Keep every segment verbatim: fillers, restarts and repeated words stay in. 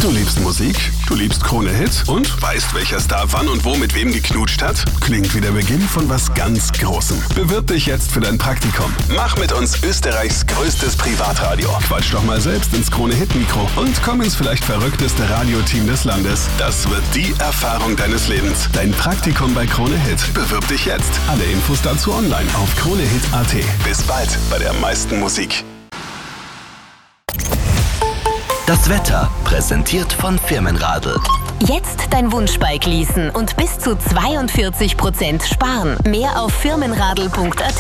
Du liebst Musik, du liebst Krone Hit und weißt, welcher Star wann und wo mit wem geknutscht hat? Klingt wie der Beginn von was ganz Großem. Bewirb dich jetzt für dein Praktikum. Mach mit uns Österreichs größtes Privatradio. Quatsch doch mal selbst ins Krone Hit Mikro und komm ins vielleicht verrückteste Radioteam des Landes. Das wird die Erfahrung deines Lebens. Dein Praktikum bei Krone Hit. Bewirb dich jetzt. Alle Infos dazu online auf kronehit punkt at. Bis bald bei der meisten Musik. Das Wetter präsentiert von Firmenradl. Jetzt dein Wunschbike leasen und bis zu zweiundvierzig Prozent sparen. Mehr auf firmenradl punkt at.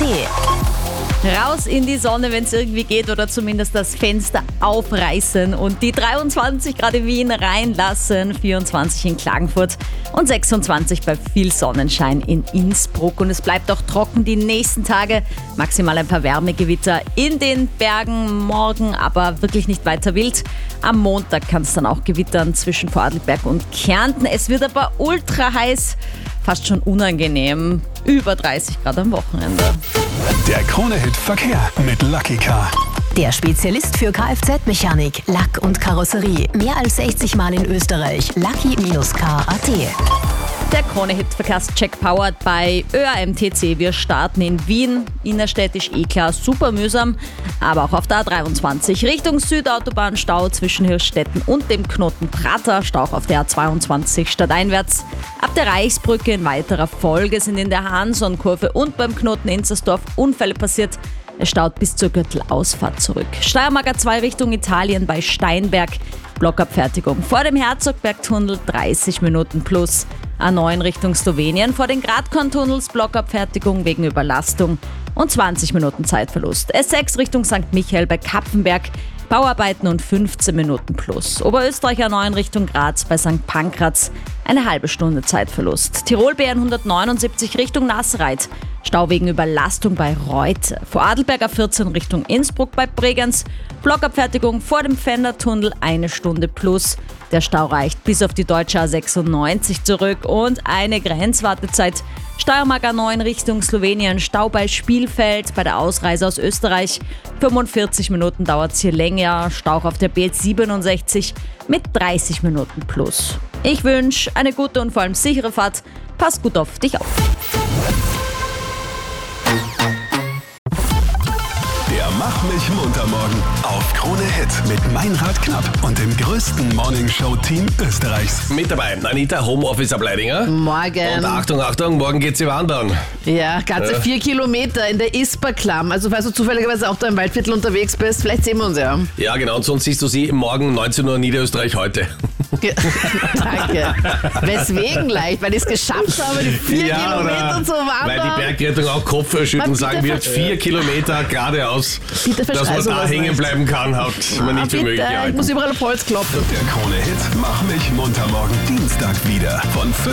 Raus in die Sonne, wenn es irgendwie geht, oder zumindest das Fenster aufreißen und die dreiundzwanzig Grad in Wien reinlassen, vierundzwanzig in Klagenfurt und sechsundzwanzig bei viel Sonnenschein in Innsbruck. Und es bleibt auch trocken die nächsten Tage, maximal ein paar Wärmegewitter in den Bergen, morgen aber wirklich nicht weiter wild. Am Montag kann es dann auch gewittern zwischen Vorarlberg und Kärnten. Es wird aber ultra heiß, fast schon unangenehm, über dreißig Grad am Wochenende. Der Krone Hit Verkehr mit Lucky Car. Der Spezialist für Kfz-Mechanik, Lack und Karosserie. Mehr als sechzig Mal in Österreich. Lucky Car punkt at. Der Krone-Hit-Verkehrscheck powered bei Ö A M T C. Wir starten in Wien, innerstädtisch eh klar, super mühsam, aber auch auf der A dreiundzwanzig. Richtung Südautobahn Stau zwischen Hirschstetten und dem Knoten Prater, Stau auf der A zweiundzwanzig stadteinwärts. Ab der Reichsbrücke in weiterer Folge sind in der Hanson-Kurve und beim Knoten Inzersdorf Unfälle passiert. Es staut bis zur Gürtelausfahrt zurück. Steiermark A zwei Richtung Italien bei Steinberg. Blockabfertigung vor dem Herzogbergtunnel dreißig Minuten plus. A neun Richtung Slowenien vor den Gradkorntunnels Blockabfertigung wegen Überlastung und zwanzig Minuten Zeitverlust. S sechs Richtung Sankt Michael bei Kapfenberg. Bauarbeiten und fünfzehn Minuten plus. Oberösterreich A neun Richtung Graz bei Sankt Pankraz. Eine halbe Stunde Zeitverlust. Tirol B hundertneunundsiebzig Richtung Nassereit. Stau wegen Überlastung bei Reute. Vorarlberg A vierzehn Richtung Innsbruck bei Bregenz. Blockabfertigung vor dem Fendertunnel eine Stunde plus. Der Stau reicht bis auf die deutsche A sechsundneunzig zurück und eine Grenzwartezeit. Steiermark A neun Richtung Slowenien, Stau bei Spielfeld bei der Ausreise aus Österreich. fünfundvierzig Minuten dauert es hier länger. Stau auf der B siebenundsechzig mit dreißig Minuten plus. Ich wünsche eine gute und vor allem sichere Fahrt. Pass gut auf dich auf. Der Mach mich munter morgen auf Krone Hit mit Meinrad Knapp und dem größten Morningshow-Team Österreichs. Mit dabei Anita, Homeoffice-Ableidinger. Morgen. Und Achtung, Achtung, morgen geht sie wandern. Ja, ganze Ja. vier Kilometer in der Isperklamm. Also falls du zufälligerweise auch da im Waldviertel unterwegs bist, vielleicht sehen wir uns ja. Ja, genau, und sonst siehst du sie morgen neunzehn Uhr Niederösterreich heute. Danke. Weswegen leicht? Weil ich es geschafft habe, die vier Ja, Kilometer oder zu wandern. weil die Bergrettung auch Kopfschütteln Man, sagen bitte wird, ver- vier Kilometer geradeaus, Bitte dass verschrei man da sowas hängen nicht. bleiben kann, hat man nicht für Bitte, möglich ich gehalten. muss überall auf Holz klopfen. Der Krone Hit Mach mich munter morgen Dienstag wieder von fünf